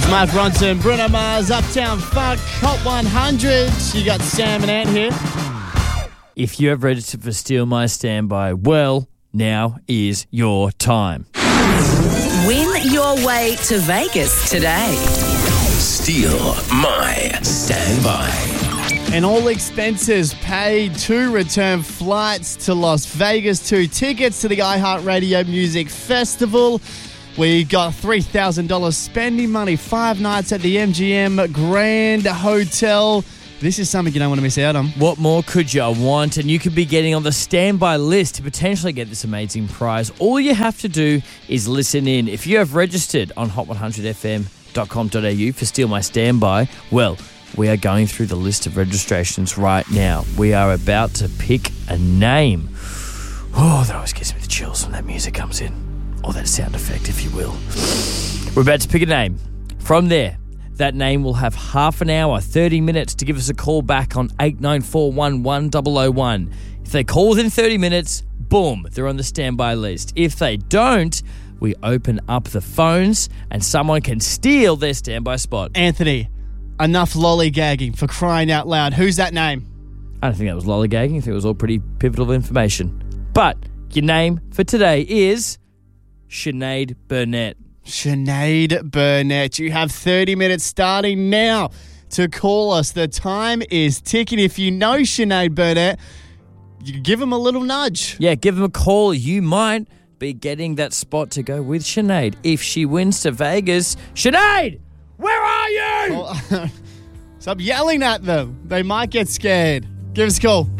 Mark Ronson, Bruno Mars, Uptown Funk, Hot 100. You got Sam and Ant here. If you have registered for Steal My Standby, well, now is your time. Win your way to Vegas today. Steal My Standby. And all expenses paid to return flights to Las Vegas, 2 tickets to the iHeartRadio Music Festival. We got $3,000 spending money, 5 nights at the MGM Grand Hotel. This is something you don't want to miss out on. What more could you want? And you could be getting on the standby list to potentially get this amazing prize. All you have to do is listen in. If you have registered on hot100fm.com.au for Steal My Standby, well, we are going through the list of registrations right now. We are about to pick a name. Oh, that always gives me the chills when that music comes in. Or that sound effect, if you will. We're about to pick a name. From there, that name will have half an hour, 30 minutes to give us a call back on 89411001. If they call within 30 minutes, boom, they're on the standby list. If they don't, we open up the phones and someone can steal their standby spot. Anthony, enough lollygagging, for crying out loud. Who's that name? I don't think that was lollygagging. I think it was all pretty pivotal information. But your name for today is Sinead Burnett. Sinead Burnett. You have 30 minutes starting now to call us. The time is ticking. If you know Sinead Burnett, you give him a little nudge. Yeah, give him a call. You might be getting that spot to go with Sinead. If she wins to Vegas, Sinead, where are you? Well, stop yelling at them. They might get scared. Give us a call.